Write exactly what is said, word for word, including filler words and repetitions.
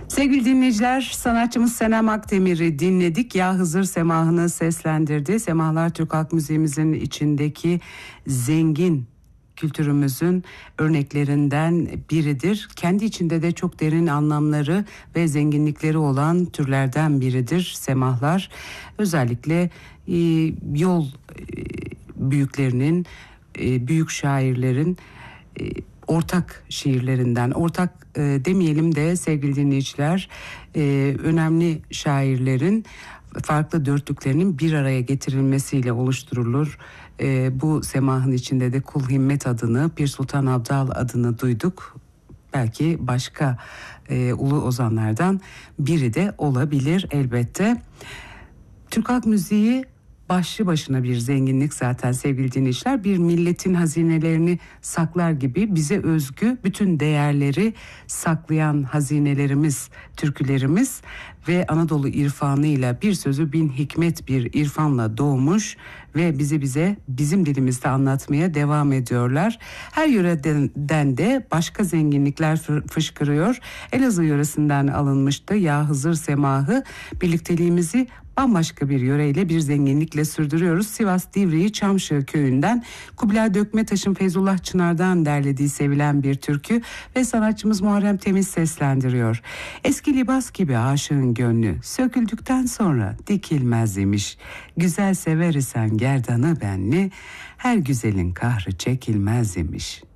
Sevgili dinleyiciler, sanatçımız Senem Akdemir'i dinledik. Ya Hızır Semahı'nı seslendirdi. Semahlar Türk halk müziğimizin içindeki zengin kültürümüzün örneklerinden biridir. Kendi içinde de çok derin anlamları ve zenginlikleri olan türlerden biridir semahlar. Özellikle e, yol e, büyüklerinin, e, büyük şairlerin e, ortak şiirlerinden, ortak e, demeyelim de sevgili dinleyiciler, e, önemli şairlerin farklı dörtlüklerinin bir araya getirilmesiyle oluşturulur. E, bu semahın içinde de Kul Himmet adını, Pir Sultan Abdal adını duyduk. Belki başka e, ulu ozanlardan biri de olabilir elbette. Türk halk müziği başlı başına bir zenginlik zaten sevgili dinleyiciler. Bir milletin hazinelerini saklar gibi bize özgü bütün değerleri saklayan hazinelerimiz, türkülerimiz ve Anadolu irfanıyla bir sözü bin hikmet bir irfanla doğmuş ve bizi bize bizim dilimizde anlatmaya devam ediyorlar. Her yöreden de başka zenginlikler fışkırıyor. Elazığ yöresinden alınmıştı Ya Hızır Semahı. Birlikteliğimizi bambaşka bir yöreyle bir zenginlikle sürdürüyoruz. Sivas Divriği Çamşığı köyünden Kubilay Dökmetaş'ın Feyzullah Çınar'dan derlediği sevilen bir türkü ve sanatçımız Muharrem Temiz seslendiriyor. Eski libas gibi aşığın gönlü söküldükten sonra dikilmez imiş. Güzel sever isen gerdanı benli, her güzelin kahrı çekilmez imiş.